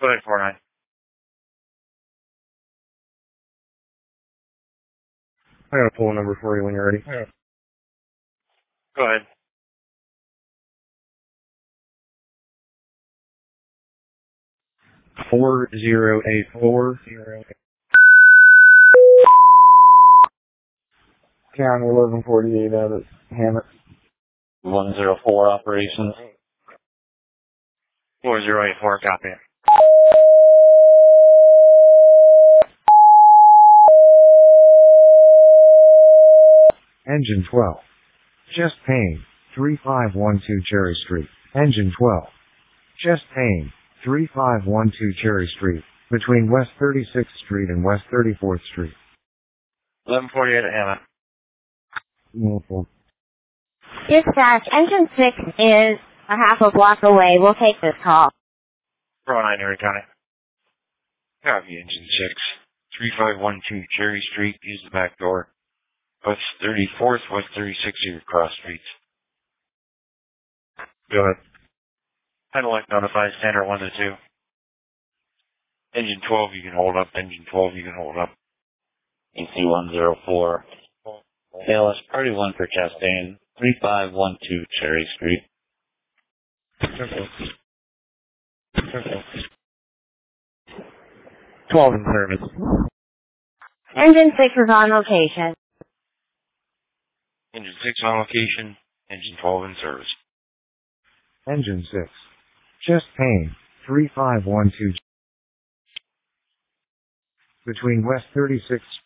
Go ahead, 49. I got a pull number for you when you're ready. Go ahead. 4084. County 1148 out of Hammett. 104 operations. 4084, copy. Engine 12. Chest pain. 3512 Cherry Street. Engine 12. Chest pain. 3512 Cherry Street. Between West 36th Street and West 34th Street. 1148 at Hammett. Beautiful. Dispatch, engine 6 is a half a block away. We'll take this call. 409, Erie County. Copy, Engine 6. 3512 Cherry Street, use the back door. West 34th, West 36th, cross streets. Go ahead. Pedelec notifies standard 1 to 2. Engine 12, you can hold up. Engine 12, you can hold up. EC 104. ALS Party 1 for Chastain. 3512 Cherry Street. 12 in service. Engine 6 is on location. Engine 6 on location. Engine 12 in service. Engine 6. Chest pain. 3512. Between West 36th